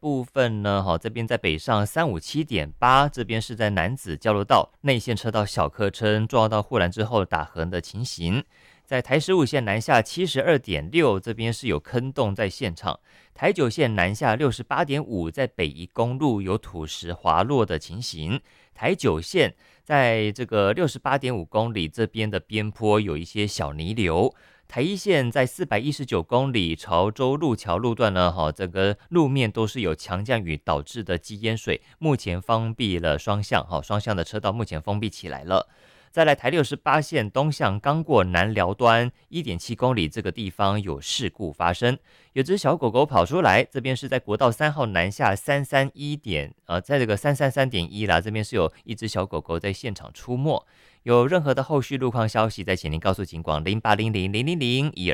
部分呢，这边在北上357.8，这边是在楠梓交流道内线车道小客车撞到护栏之后打横的情形。在台15线南下72.6，这边是有坑洞在现场。台9线南下68.5，在北宜公路有土石滑落的情形。台9线在这个68.5公里这边的边坡有一些小泥流。台1线在419公里潮州路桥路段呢，整个路面都是有强降雨导致的积淹水，目前封闭了双向，双向的车道目前封闭起来了。再来台68线东向刚过南寮端 1.7 公里这个地方有事故发生，有只小狗狗跑出来，这边是在国道3号南下331在这个333.1啦，这边是有一只小狗狗在现场出没。有任何的后续路况消息，再请您告诉警广08000001。